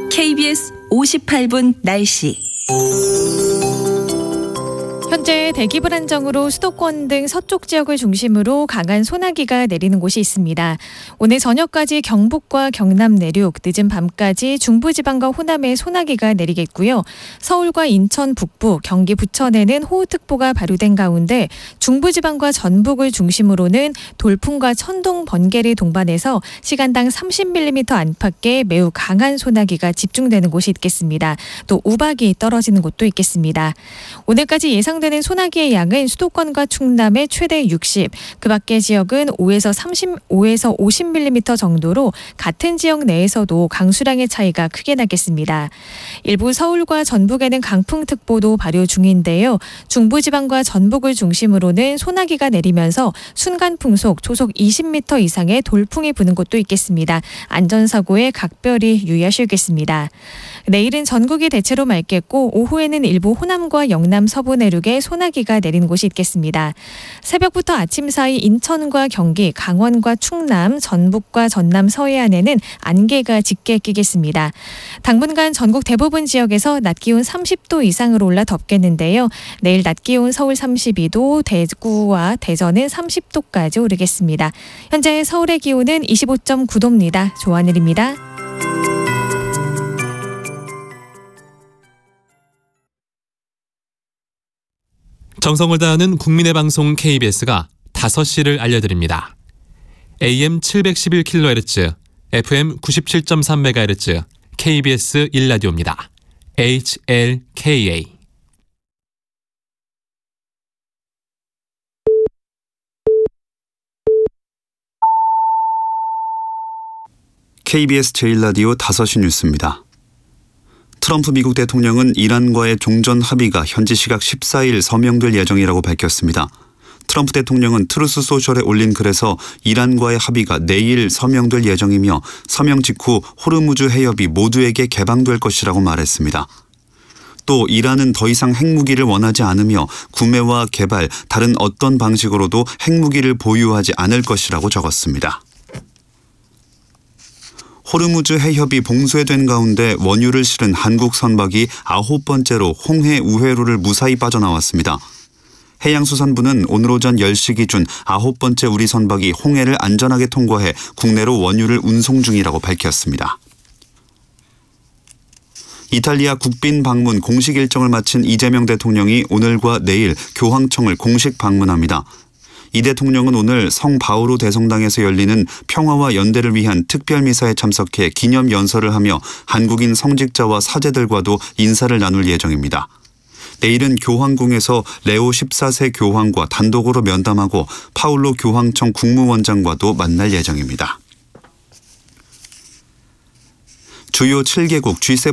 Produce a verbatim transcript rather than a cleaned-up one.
케이비에스 오십팔 분 날씨. 현재 대기 불안정으로 수도권 등 서쪽 지역을 중심으로 강한 소나기가 내리는 곳이 있습니다. 오늘 저녁까지 경북과 경남 내륙, 늦은 밤까지 중부지방과 호남에 소나기가 내리겠고요. 서울과 인천 북부, 경기 부천에는 호우특보가 발효된 가운데 중부지방과 전북을 중심으로는 돌풍과 천둥, 번개를 동반해서 시간당 삼십 밀리미터 안팎의 매우 강한 소나기가 집중되는 곳이 있겠습니다. 또 우박이 떨어지는 곳도 있겠습니다. 오늘까지 예상 되는 소나기의 양은 수도권과 충남의 최대 육십, 그 밖의 지역은 오에서 삼십, 오에서 오십 밀리미터 정도로 같은 지역 내에서도 강수량의 차이가 크게 나겠습니다. 일부 서울과 전북에는 강풍특보도 발효 중인데요. 중부지방과 전북을 중심으로는 소나기가 내리면서 순간풍속 초속 이십 미터 이상의 돌풍이 부는 곳도 있겠습니다. 안전사고에 각별히 유의하셔야겠습니다. 내일은 전국이 대체로 맑겠고 오후에는 일부 호남과 영남 서부 내륙에 소나기가 내리는 곳이 있겠습니다. 새벽부터 아침 사이 인천과 경기, 강원과 충남, 전북과 전남 서해안에는 안개가 짙게 끼겠습니다. 당분간 전국 대부분 지역에서 낮 기온 삼십 도 이상으로 올라 덥겠는데요. 내일 낮 기온 서울 삼십이 도, 대구와 대전은 삼십 도까지 오르겠습니다. 현재 서울의 기온은 이십오 점 구 도입니다. 조하늘입니다. 정성을 다하는 국민의 방송 케이비에스가 다섯 시를 알려드립니다. 에이엠 칠백십일 킬로헤르츠, 에프엠 구십칠 점 삼 메가헤르츠, 케이비에스 일 라디오입니다. 에이치엘케이에이. 케이비에스 제일 라디오 다섯 시 뉴스입니다. 트럼프 미국 대통령은 이란과의 종전 합의가 현지 시각 십사 일 서명될 예정이라고 밝혔습니다. 트럼프 대통령은 트루스 소셜에 올린 글에서 이란과의 합의가 내일 서명될 예정이며 서명 직후 호르무즈 해협이 모두에게 개방될 것이라고 말했습니다. 또 이란은 더 이상 핵무기를 원하지 않으며 구매와 개발, 다른 어떤 방식으로도 핵무기를 보유하지 않을 것이라고 적었습니다. 호르무즈 해협이 봉쇄된 가운데 원유를 실은 한국 선박이 아홉 번째로 홍해 우회로를 무사히 빠져나왔습니다. 해양수산부는 오늘 오전 열 시 기준 아홉 번째 우리 선박이 홍해를 안전하게 통과해 국내로 원유를 운송 중이라고 밝혔습니다. 이탈리아 국빈 방문 공식 일정을 마친 이재명 대통령이 오늘과 내일 교황청을 공식 방문합니다. 이 대통령은 오늘 성 바오로 대성당에서 열리는 평화와 연대를 위한 특별미사에 참석해 기념 연설을 하며 한국인 성직자와 사제들과도 인사를 나눌 예정입니다. 내일은 교황궁에서 레오 십사 세 교황과 단독으로 면담하고 파울로 교황청 국무원장과도 만날 예정입니다. 주요 칠 개국 지 세븐